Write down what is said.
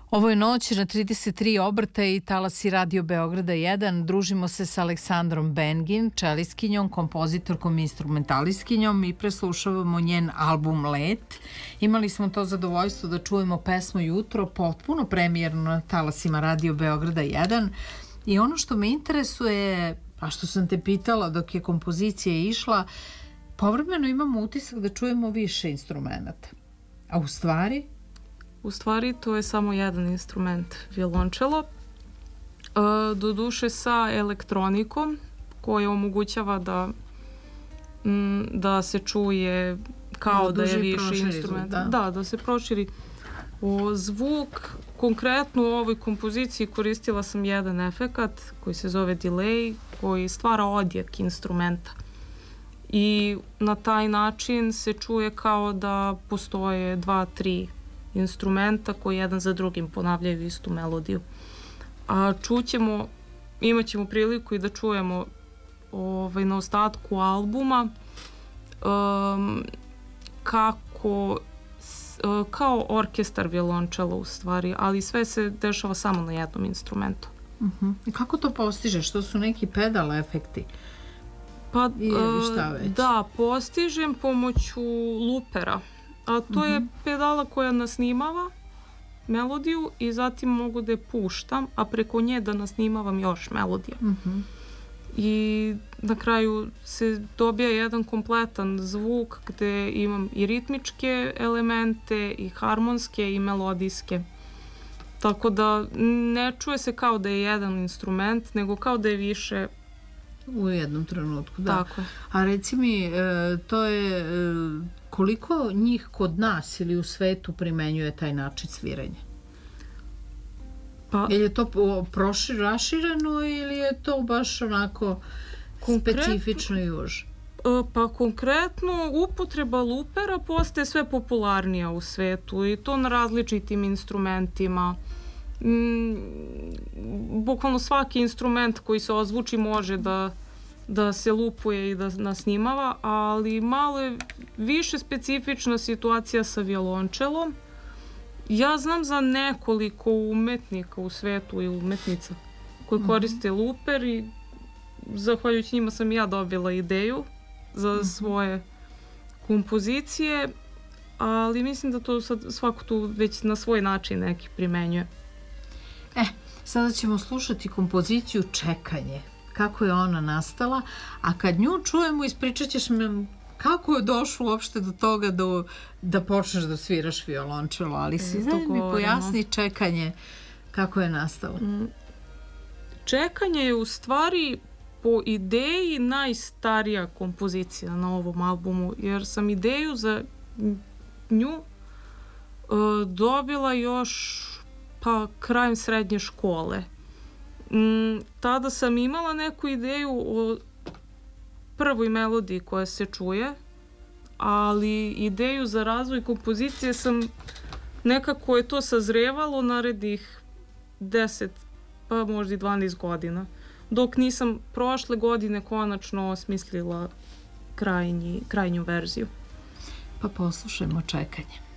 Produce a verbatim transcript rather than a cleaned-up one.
Ovo je noć na trideset tri obrta i talasi Radio Beograda jedan. Družimo se sa Aleksandrom Bengin, čeliskinjom, kompozitorkom i instrumentalistkinjom i preslušavamo njen album Let. Imali smo to zadovoljstvo da čujemo pesmu Jutro, potpuno premijerno na talasima Radio Beograda jedan. I ono što me interesuje, a što sam te pitala dok je kompozicija išla, povremeno imamo utisak da čujemo više instrumenta. A u stvari... U stvari to je samo jedan instrument, violončelo, e, doduše sa elektronikom koja omogućava da, m, da se čuje kao da, da je više instrument. Da. da, da se proširi o zvuk. Konkretno u ovoj kompoziciji koristila sam jedan efekat koji se zove delay, koji stvara odjek instrumenta. I na taj način se čuje kao da postoje dva, tri instrumenta koji jedan za drugim ponavljaju istu melodiju. A čućemo, imat ćemo priliku i da čujemo ovaj, na ostatku albuma um, kako uh, kao orkestar violončela u stvari, ali sve se dešava samo na jednom instrumentu. Uh-huh. I kako to postižeš? To su neki pedal efekti? Pa, Ili šta već? Da, postižem pomoću lupera. A to je pedala koja nasnimava melodiju i zatim mogu da je puštam, a preko nje da nasnimavam još melodije. Uh-huh. I na kraju se dobija jedan kompletan zvuk gde imam i ritmičke elemente, i harmonske, i melodijske. Tako da ne čuje se kao da je jedan instrument, nego kao da je više... U jednom trenutku, da. Tako je. A reci mi, e, to je... E, koliko njih kod nas ili u svetu primenjuje taj način sviranja? Pa, je li to prošir, rašireno ili je to baš onako specifično i už? Pa konkretno upotreba lupera postaje sve popularnija u svetu i to na različitim instrumentima. Mm, bukvalno svaki instrument koji se ozvuči može da da se lupuje i da nasnimava, ali malo je više specifična situacija sa violončelom. Ja znam za nekoliko umetnika u svetu i umetnica koji koriste luper i zahvaljujući njima sam ja dobila ideju za svoje kompozicije, ali mislim da to sad svako tu već na svoj način neki primenjuje. E, sada ćemo slušati kompoziciju Čekanje. Kako je ona nastala, a kad nju čujemo ispričat ćeš me kako je došlo uopšte do toga da, da počneš da sviraš violončelo, ali si znači mi pojasni Čekanje kako je nastalo. Čekanje je u stvari po ideji najstarija kompozicija na ovom albumu, jer sam ideju za nju uh, dobila još pa krajem srednje škole. Mm, tada sam imala neku ideju o prvoj melodiji koja se čuje, ali ideju za razvoj kompozicije sam nekako je to sazrevalo narednih deset pa možda i dvanaest godina, dok nisam prošle godine konačno osmislila krajnji, krajnju verziju. Pa poslušajmo Čekanje.